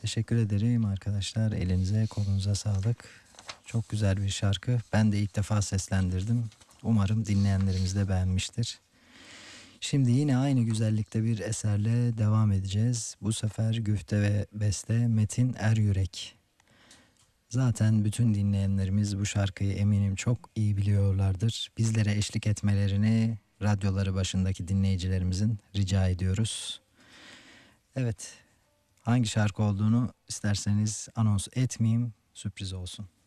Teşekkür ederim arkadaşlar. Elinize kolunuza sağlık. Çok güzel bir şarkı. Ben de ilk defa seslendirdim. Umarım dinleyenlerimiz de beğenmiştir. Şimdi yine aynı güzellikte bir eserle devam edeceğiz. Bu sefer güfte ve beste Metin Eryürek. Zaten bütün dinleyenlerimiz bu şarkıyı eminim çok iyi biliyorlardır. Bizlere eşlik etmelerini radyoları başındaki dinleyicilerimizin rica ediyoruz. Evet, hangi şarkı olduğunu isterseniz anons etmeyeyim, sürpriz olsun.